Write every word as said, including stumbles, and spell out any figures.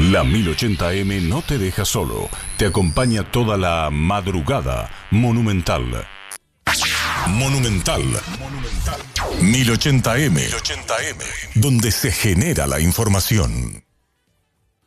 La mil ochenta M no te deja solo, te acompaña toda la madrugada. Monumental. Monumental. Monumental. mil ochenta M. mil ochenta M. Donde se genera la información.